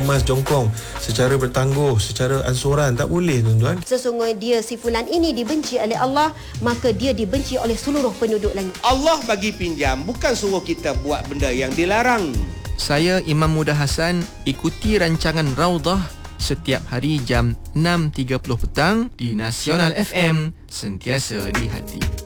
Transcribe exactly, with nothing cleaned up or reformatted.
kemas jongkong secara bertangguh, secara ansuran. Tak boleh, tuan-tuan. Sesungguhnya dia, si fulan ini dibenci oleh Allah, maka dia dibenci oleh seluruh penduduk langit. Allah bagi pinjam, bukan suruh kita buat benda yang dilarang. Saya Imam Muda Hassan, ikuti rancangan Raudhah setiap hari jam enam tiga puluh petang di Nasional F M, sentiasa di hati.